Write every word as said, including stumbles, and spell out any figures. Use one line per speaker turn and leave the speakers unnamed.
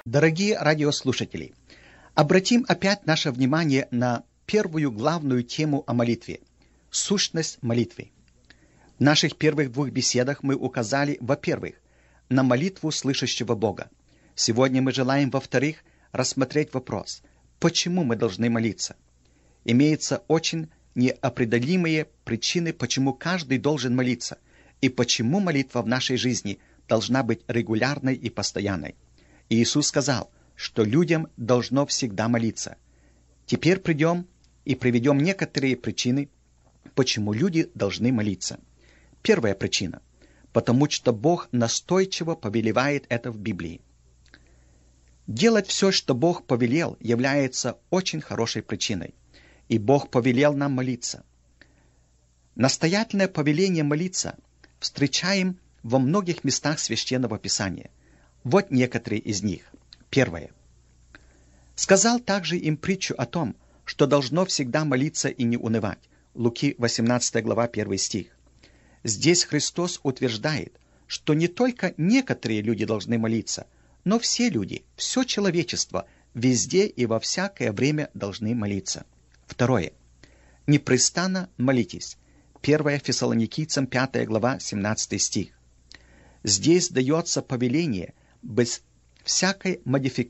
Дорогие радиослушатели, обратим опять наше внимание на первую главную тему о молитве – сущность молитвы. В наших первых двух беседах мы указали, во-первых, на молитву слышащего Бога. Сегодня мы желаем, во-вторых, рассмотреть вопрос, почему мы должны молиться. Имеются очень неопределимые причины, почему каждый должен молиться, и почему молитва в нашей жизни должна быть регулярной и постоянной. И Иисус сказал, что людям должно всегда молиться. Теперь придем и приведем некоторые причины, почему люди должны молиться. Первая причина – потому что Бог настойчиво повелевает это в Библии. Делать все, что Бог повелел, является очень хорошей причиной. И Бог повелел нам молиться. Настоятельное повеление молиться встречаем во многих местах Священного Писания. Вот некоторые из них. Первое. Сказал также им притчу о том, что должно всегда молиться и не унывать. Луки восемнадцатая глава, первый стих. Здесь Христос утверждает, что не только некоторые люди должны молиться, но все люди, все человечество, везде и во всякое время должны молиться. Второе. Непрестанно молитесь. первое Фессалоникийцам пятая глава, семнадцатый стих. Здесь дается повеление без всякой модификации